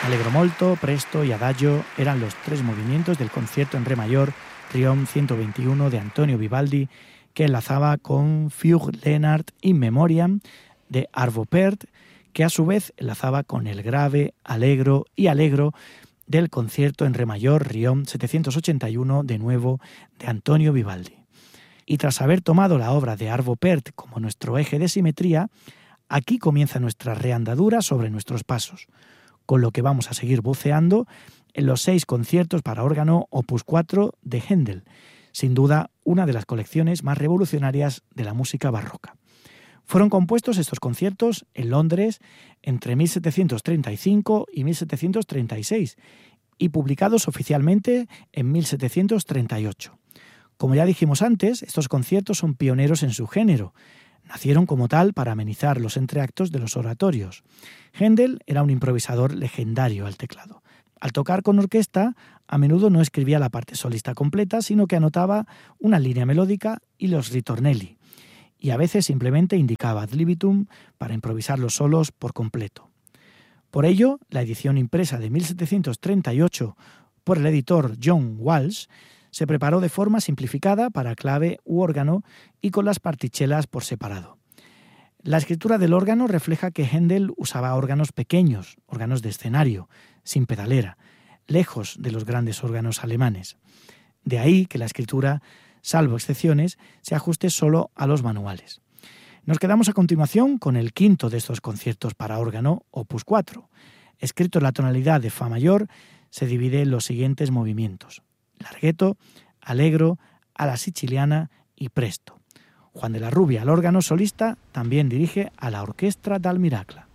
Allegro molto, presto y adagio eran los tres movimientos del concierto en re mayor Triom 121 de Antonio Vivaldi, que enlazaba con Fugue Lennart in Memoriam de Arvo Pärt, que a su vez enlazaba con el grave, allegro y allegro del concierto en re mayor Riom 781 de nuevo de Antonio Vivaldi. Y tras haber tomado la obra de Arvo Pärt como nuestro eje de simetría, aquí comienza nuestra reandadura sobre nuestros pasos, con lo que vamos a seguir buceando en los 6 conciertos para órgano Opus 4 de Händel, sin duda una de las colecciones más revolucionarias de la música barroca. Fueron compuestos estos conciertos en Londres entre 1735 y 1736 y publicados oficialmente en 1738. Como ya dijimos antes, estos conciertos son pioneros en su género. Nacieron como tal para amenizar los entreactos de los oratorios. Händel era un improvisador legendario al teclado. Al tocar con orquesta, a menudo no escribía la parte solista completa, sino que anotaba una línea melódica y los ritornelli, y a veces simplemente indicaba ad libitum para improvisar los solos por completo. Por ello, la edición impresa de 1738 por el editor John Walsh se preparó de forma simplificada para clave u órgano y con las partichelas por separado. La escritura del órgano refleja que Händel usaba órganos pequeños, órganos de escenario, sin pedalera, lejos de los grandes órganos alemanes. De ahí que la escritura, salvo excepciones, se ajuste solo a los manuales. Nos quedamos a continuación con el quinto de estos conciertos para órgano, Opus 4. Escrito en la tonalidad de Fa mayor, se divide en los siguientes movimientos: larghetto, allegro, alla siciliana y presto. Juan de la Rubia, al órgano solista, también dirige a la Orquestra dal Miracla.